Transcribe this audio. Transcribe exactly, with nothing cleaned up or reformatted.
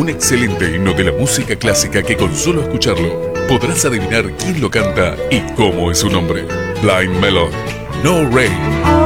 Un excelente himno de la música clásica que con solo escucharlo podrás adivinar quién lo canta y cómo es su nombre. Blind Melon, No Rain.